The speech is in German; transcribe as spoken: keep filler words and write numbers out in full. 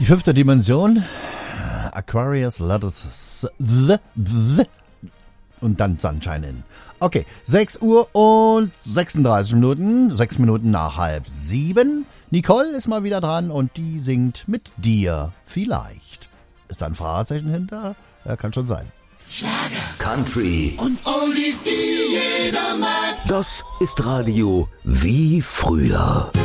Die fünfte Dimension. Aquarius, let us the, the, und dann Sunshine in. Okay, sechs Uhr und sechsunddreißig Minuten, sechs Minuten nach halb sieben. Nicole ist mal wieder dran und die singt mit dir vielleicht. Ist da ein Fragezeichen hinter? Ja, kann schon sein. Schlager, Country und Oldies, die jeder mag. Das ist Radio wie früher.